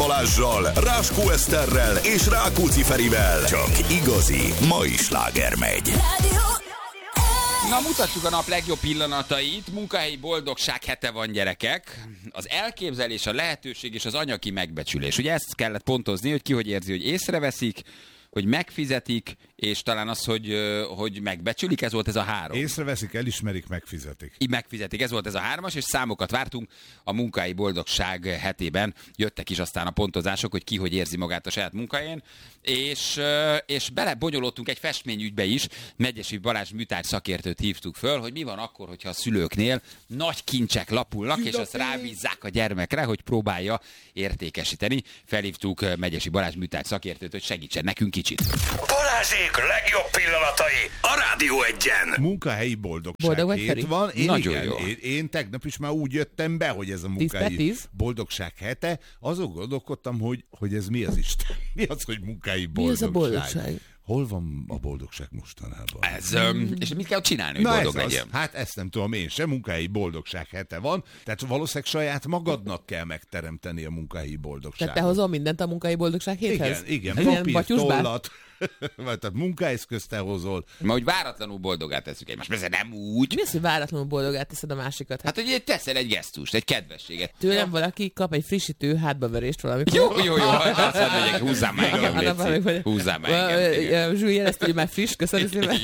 Balázssal, Ráskó Eszterrel és Rákóczi Ferivel. Csak igazi mai sláger megy. Na, mutatjuk a nap legjobb pillanatait. Munkahelyi boldogság hete van, gyerekek. Az elképzelés, a lehetőség és az anyagi megbecsülés. Ugye ezt kellett pontozni, hogy ki hogy érzi, hogy észreveszik, hogy megfizetik, és talán az, hogy megbecsülik, ez volt ez a 3. Észreveszik, elismerik, megfizetik. Így megfizetik, ez volt ez a 3-as, és számokat vártunk a munkahelyi boldogság hetében. Jöttek is aztán a pontozások, hogy ki hogy érzi magát a saját munkahelyén, és belebonyolódtunk egy festményügybe is. Megyesi Balázs műtárgy szakértőt hívtuk föl, hogy mi van akkor, hogyha a szülőknél nagy kincsek lapulnak, és azt rábízzák a gyermekre, hogy próbálja értékesíteni. Felhívtuk Megyesi Balázs műtárgy szakértőt, hogy segítsen nekünk kicsit. Balázsék legjobb pillanatai a Rádió 1-en. Munkahelyi boldogság hét van. Nagyon jó. Én tegnap is már úgy jöttem be, hogy ez a munkahelyi boldogság hete. Azon gondolkodtam, hogy ez mi az Isten? Mi az, hogy munkahelyi boldogság? Mi az a boldogság? Hol van a boldogság mostanában? Ez, és mit kell csinálni, hogy boldog legyen? Hát ezt nem tudom én sem, munkahelyi boldogság hete van, tehát valószínűleg saját magadnak kell megteremteni a munkahelyi boldogságot. Tehát te hozol mindent a munkahelyi boldogság héthez? Igen, papír, tollat, tehát munkaeszközt te hozol. Ma úgy váratlanul boldogá tesszük egymást, persze nem úgy. Mi az, hogy váratlanul boldogát teszed a másikat? Hát, hogy teszel egy gesztust, egy kedvességet. Tőlem valaki kap egy frissítő hátbaverést valamikor. Jó, azt mondja, hogy húzzál már engem, légy. Húzzál már engem. Zsúly jelezte, hogy már friss, köszönöm szépen.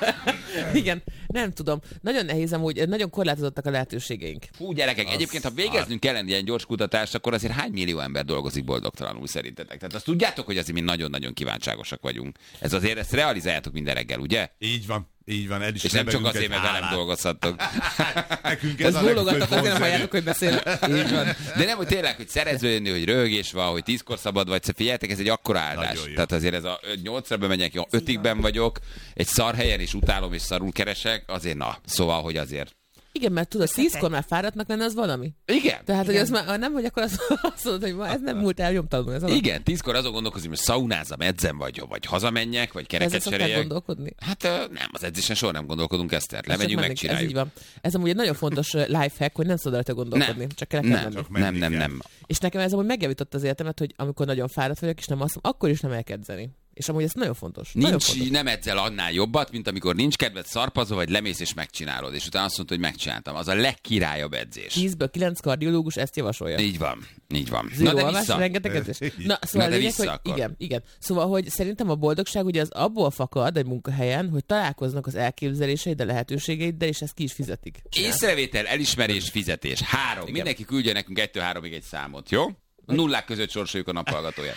Igen, nem tudom. Nagyon nehéz amúgy, nagyon korlátozottak a lehetőségeink. Fú, gyerekek, egyébként ha végeznünk kellene ilyen gyors kutatást, akkor azért hány millió ember dolgozik boldogtalanul szerintetek? Tehát azt tudjátok, hogy azért mi nagyon-nagyon kíváncságosak vagyunk. Ez azért, ezt realizáljátok minden reggel, ugye? Így van, el is. És nem csak azért, mert velem dolgozhattok. Nekünk ez a bólogattak, azért nem halljátok, hogy beszélek. Így van. De nem, hogy tényleg, hogy szereződni, hogy röhögés van, hogy 10-kor szabad vagy, figyeljetek, ez egy akkora áldás. Tehát azért ez a 8-ra bemegyek, 5-ben vagyok, egy szar helyen is utálom és szarul keresek, azért szóval, hogy azért. Igen, mert tudod, 10-kor már fáradtnak lenne, az valami. Igen. Tehát, hogy az már nem, hogy akkor azt mondod, hogy ma ez nem múlt el nyomtalanul. Ez igen, 10-kor azon gondolkozom, hogy szaunázom, edzem, vagy hazamenjek, vagy kereket cseréljek. Gondolkodni? Hát nem, az edzésen soha nem gondolkodunk, Eszter. Lemegyünk, megcsináljuk. Ez így van. Ez amúgy egy nagyon fontos lifehack, hogy nem szabad rajta gondolkodni. Csak kell nem. És nekem ez amúgy megjavított az életemet, hogy amikor nagyon fáradt vagyok, és nem azt mondom, akkor is nem elkedzeni. És amúgy ez nagyon fontos. Nem edzel annál jobbat, mint amikor nincs kedved, szarpazol, vagy lemész és megcsinálod. És utána azt mondod, hogy megcsináltam. Az a legkirályabb edzés. 10-ből 9 kardiológus ezt javasolja. Így van. Na de vissza. Rengeteg edzés. Na, szóval lényeg, hogy igen. Szóval, hogy szerintem a boldogság ugye az abból fakad egy munkahelyen, hogy találkoznak az elképzeléseiddel, a lehetőségeiddel, és ezt ki is fizetik. Észrevétel, elismerés, fizetés. 3. Igen. Mindenki küldje nekünk 1-3-ig egy számot, jó? Nullák között sorsoljuk a naphallgatóját.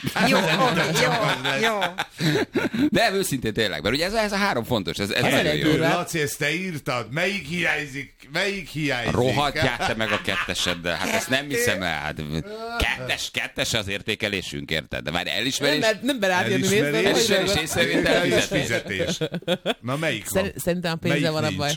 Jó. De őszintén tényleg, mert ugye ez a 3 fontos, ez nagyon jó. Laci, ezt te írtad, melyik hiányzik? Rohadjál te meg a 2-eseddel, hát ezt nem hiszem el. Hát, kettes az értékelésünk, érted? De már elismerés... Nem berábjönni elismerés, észrevétel, fizetés. Na melyik van? Szerintem a pénzzel van a baj.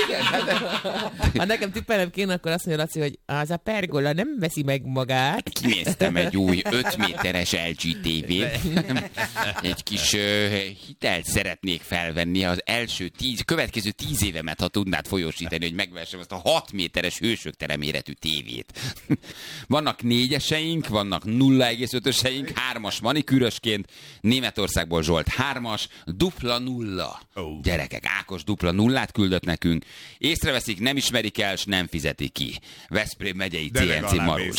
Ha nekem tippelnem kéne, akkor azt mondja Laci, hogy az a pergola nem veszi meg magát. Kinéztem egy új 5 méteres LG TV-t. Egy kis hitelt szeretnék felvenni az következő 10 évemet, ha tudnád folyósítani, hogy megvessem azt a 6 méteres hősök méretű tévét. Vannak 4-eseink, vannak 0,5-eseink, 3-as manikűrösként, Németországból Zsolt 3-as, dupla 0. Gyerekek, Ákos dupla 0-át küldött nekünk. Észreveszik, nem ismerik el, s nem fizetik ki. Veszprém megyei CNC Marós.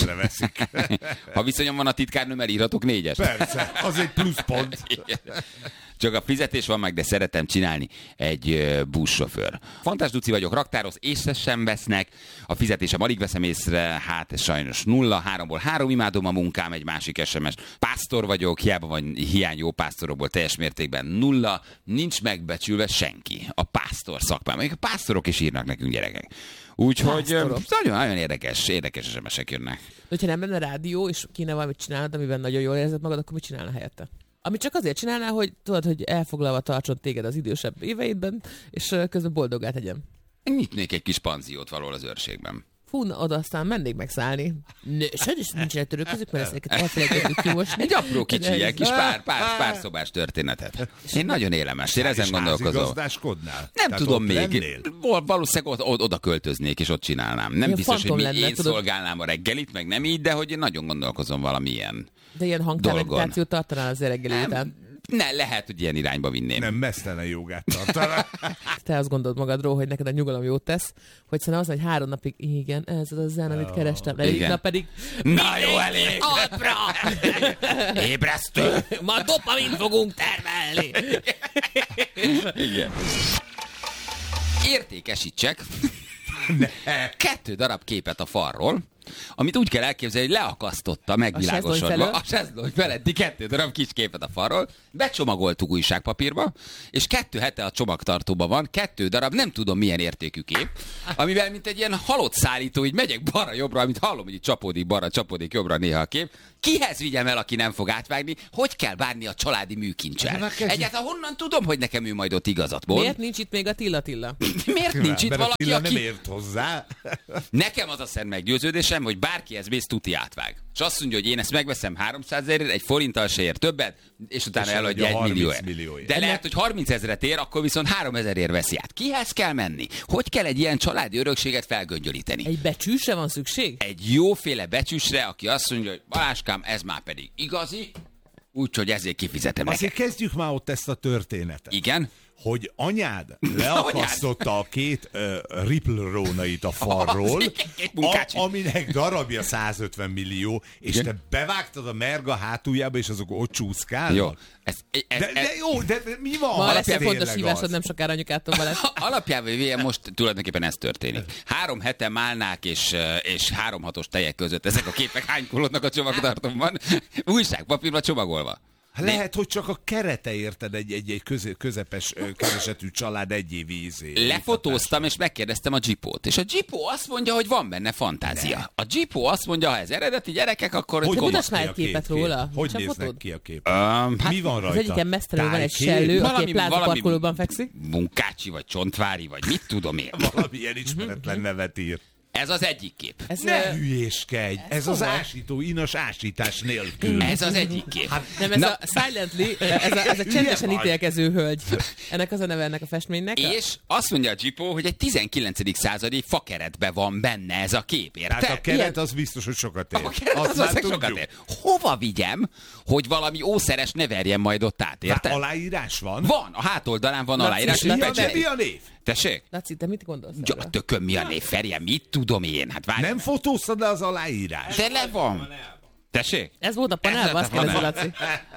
Ha viszonyom van a titkárnőmmel, írhatok 4-est? Persze, az egy pluszpont. Csak a fizetés van meg, de szeretem csinálni egy buszsofőr. Fantás Duci vagyok, raktároz, észre sem vesznek. A fizetésem alig veszem észre, hát ez sajnos 0. 3-ból 3 imádom a munkám, egy másik SMS. Pásztor vagyok, hiába van hiány jó pásztorokból, teljes mértékben 0. Nincs megbecsülve senki. A pásztor szakmám. Még a pásztorok is írnak nekünk, gyerekek. Úgyhogy nagyon érdekes SMS-ek jönnek. De hogyha nem lenne rádió, és kéne valamit csinálnod, amiben nagyon jól érzed magad, akkor mit csinálna helyette? Amit csak azért csinálná, hogy tudod, hogy elfoglalva tartson téged az idősebb éveidben, és közben boldoggá tegyen. Nyitnék egy kis panziót valahol az őrségben. Fú, na, oda aztán mennék megszállni. Sajnos nincsenek törőközük, mert ezeket elfelejtettük kimosni. Egy apró kicsi, egy kis pár szobás történetet. Én nagyon élem ezt, én ezen gondolkozom. Nem tudom még. Valószínűleg oda költöznék, és ott csinálnám. Nem biztos, hogy én szolgálnám a reggelit, meg nem így, de hogy én nagyon gondolkozom valamilyen. De ilyen hangtármeditációt tartanál az reggeli után. Ne, lehet, hogy ilyen irányba vinném. Nem, mesztelen jogát tartaná. Te azt gondolod magadról, hogy neked a nyugalom jót tesz, hogy szerintem az, hogy 3 napig, igen, ez az a zen, amit kerestem. Na pedig... Na jó, elég! Alpra! Ébresztő! Ma dopamin fogunk termelni! Igen. Értékesítsek 2 darab képet a falról, amit úgy kell elképzelni, hogy leakasztotta megvilágosodva a sezlony feletti 2 darab kis képet a falról, becsomagoltuk újságpapírba, és 2 hete a csomagtartóban van 2 darab, nem tudom milyen értékű kép, amivel mint egy ilyen halott szállító, így megyek balra-jobbra, amit hallom, hogy így csapódik balra, csapódik jobbra néha a kép. Kihez vigyem el, aki nem fog átvágni? Hogy kell bánni a családi műkincsel? Egyáltalán honnan tudom, hogy nekem ő majd ott igazat mond? Miért nincs itt még a Tilla? Miért nincs itt valaki, aki... nem ért hozzá. Nekem az a szent meggyőződésem, hogy bárkihez mész, tuti átvág. És azt mondja, hogy én ezt megveszem 300 000-ért, egy forinttal se ér többet, és utána eladja 1 millióért. De lehet, hogy 30 000-et ér, akkor viszont 3000-ért veszi át. Kihez kell menni? Hogy kell egy ilyen családi örökséget felgöngyölíteni? Egy becsűsre van szükség? Egy jóféle becsűsre, aki azt mondja, hogy Baláskám, ez már pedig igazi, úgyhogy ezért kifizetem neked. Azért kezdjük már ott ezt a történetet. Igen? Hogy anyád leakasztotta a 2 Ripple rónait a falról, aminek darabja 150 millió, és te bevágtad a merga hátuljába, és azok ott csúszkálnak? Jó. De mi van? Ma lesz egy fontos hívásod, nem sokára anyukától lesz. Alapjában most tulajdonképpen ez történik. 3 hete málnák és 3-6-os tejek között ezek a képek hánykolódnak a csomagtartóban, újságpapírba csomagolva. Lehet, hogy csak a kerete érted egy közepes keresetű család egy év ízé. Lefotóztam, és megkérdeztem a Jeepót. És a Jeepó azt mondja, hogy van benne fantázia. Ne. A Jeepó azt mondja, ha ez eredeti gyerekek, akkor... Hogy mutass már egy képet róla? Hogy néznek ki a kép? Mi van rajta? Az egyiken mesztelenül van egy sellő, aki egy plázaparkolóban fekszik. Munkácsi, vagy Csontvári, vagy mit tudom én. Valamilyen ismeretlen nevet ír. Ez az egyik kép. Ne hülyéskedj! Ez az ásító inas ásítás nélkül. Ez az egyik kép. Nem, ez a Silently, ez a csendesen ítélkező hölgy. Ennek az a neve ennek a festménynek. És azt mondja a Jeepó, hogy egy 19. századi fakeretben van benne ez a kép, érted? Hát a keret az biztos, hogy sokat ér. A keret az sokat ér. Hova vigyem, hogy valami ószeres ne verjen majd ott át, érted? Aláírás van? Van, a hátoldalán van aláírás. Mi a név? Tessék? Laci, te mit gondolsz? Ja, tököm, mi a név? Ferje, mit tudom én? Hát várj. Nem fotóztad le az aláírás? De le van. Tessék? Ez volt a panelban, azt kérdezi, Laci.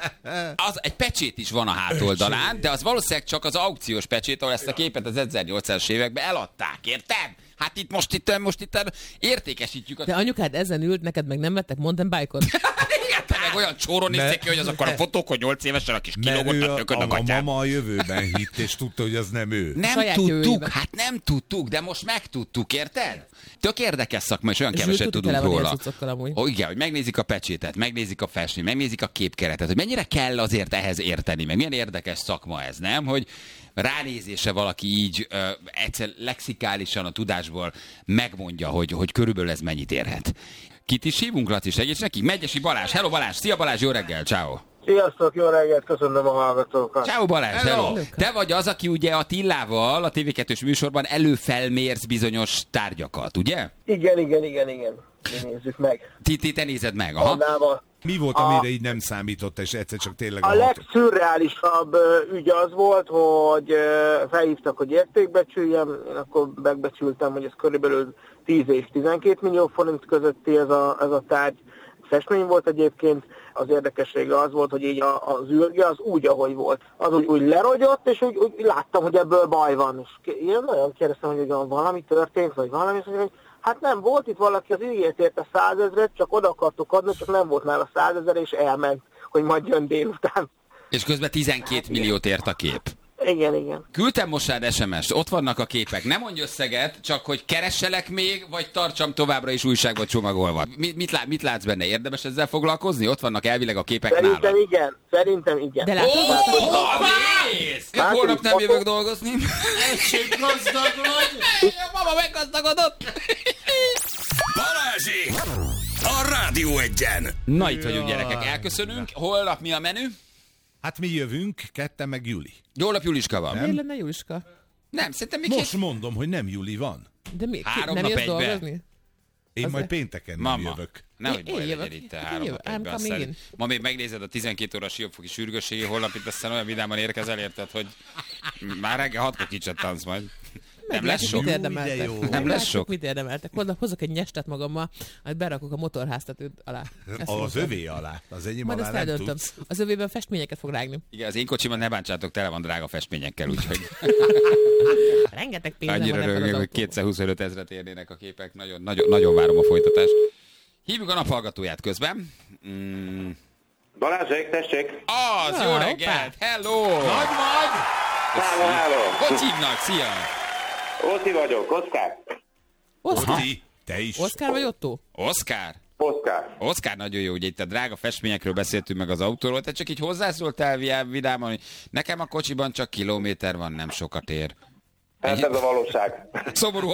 Egy pecsét is van a hátoldalán, de az valószínűleg csak az aukciós pecsét, ahol ezt a képet az 1800-as években eladták, érted? Hát itt most értékesítjük. De anyukád ezen ült, neked meg nem vettek mountain bike-ot? Igen, te meg olyan csóron nézték ki, hogy az akkor a fotók, hogy 8 évesen a kis kilógottak tököd a gatyám. A mama a jövőben hitt, és tudta, hogy az nem ő. Nem tudtuk, de most megtudtuk, érted? Tök érdekes szakma, és olyan keveset tudunk róla. Igen, hogy megnézik a pecsétet, megnézik a festményt, megnézik a képkeretet, hogy mennyire kell azért ehhez érteni, meg milyen érdekes szakma ez, nem? Hogy ránézése valaki így egyszer lexikálisan a tudásból megmondja, hogy körülbelül ez mennyit érhet. Kit is hívunk, Laci, segíts neki? Megyesi Balázs. Hello Balázs, szia Balázs, jó reggel, ciao. Sziasztok, jó reggelt, köszönöm a hallgatókat. Ciao Balázs, hello. Te vagy az, aki ugye a Tillával, a TV2-s műsorban előfelmérsz bizonyos tárgyakat, ugye? Igen. Nézzük meg. Te nézed meg, aha. Mi volt, amire így nem számított, és egyszer csak tényleg... A legszürreálisabb ügy az volt, hogy felhívtak, hogy értékbecsüljem, én akkor megbecsültem, hogy ez körülbelül 10 és 12 millió forint közötti ez a tárgy. Festmény volt egyébként, az érdekessége az volt, hogy így az űrge az úgy, ahogy volt. Az úgy lerogyott, és úgy láttam, hogy ebből baj van. És én nagyon kérdeztem, hogy valami történt, vagy valami, és hogy hát nem, volt itt valaki, az ígért érte 100 000-et, csak oda akartuk adni, csak nem volt nála 100 000, és elment, hogy majd jön délután. És közben 12 milliót ért a kép. Igen. Küldtem most rád SMS-t, ott vannak a képek. Nem mondj összeget, csak hogy keresselek még, vagy tartsam továbbra is újságba csomagolva. Mit látsz benne? Érdemes ezzel foglalkozni? Ott vannak elvileg a képek nálad. Szerintem igen. De látod, holnap nem jövök dolgozni. Egység gazdag vagy. Mama meggazdagodott. Balázsék! A Rádió Egyen! Na itt vagyunk, gyerekek, elköszönünk. Holnap mi a menü? Hát mi jövünk, ketten meg Juli. Holnap Juliska van. Miért lenne Juliska? Nem, szerintem még Most mondom, hogy nem Juli van. De mi? 3 nem nap jössz egybe. dolgozni? Én majd pénteken nem jövök. Nehogy Én baj jövök. legyen itt a Én 3 jövök. nap I'm egyben. coming in. Ma még megnézed a 12 óra siófoki sürgősségi, holnap itt aztán olyan vidáman érkezel, érted, hogy már reggel 6-kor kicsattansz majd. Nem lesz sok. Mit érdemeltek? Nem lesz sok. Mit érdemeltek? Hozok egy nyestet magammal, majd berakok a motorháztetőt alá. Az övé alá. Az enyém majd alá azt nem eldöntöm. tudsz. Az övében festményeket fog rágni. Igen, az én kocsimat ne bántsátok, tele van drága festményekkel, úgyhogy Rengeteg pénzem annyira van ebben az rögök, hogy autóban. 225 ezret érnének a képek. Nagyon várom a folytatást. Hívjuk a naphallgatóját közben. Balázsék, tessék! Az, jó reggelt! Hello! Nagy! Háló! Hogy hívnak? Szia! Óti vagyok, Oszkár. Oszkár? Te is. Oszkár vagy Otto? Oszkár? Oszkár. Oszkár nagyon jó, ugye itt a drága festményekről beszéltünk meg az autóról, te csak így hozzászóltál vidáman, hogy nekem a kocsiban csak kilométer van, nem sokat ér. Hát ez a valóság. Szomorú